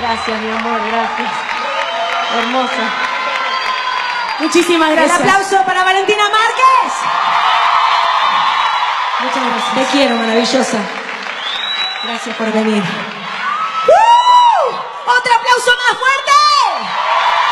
Gracias, mi amor, gracias. Hermosa. Muchísimas gracias. Un aplauso para Valentina Márquez. Muchas gracias. Te quiero, maravillosa. Gracias por venir. Otro aplauso más fuerte.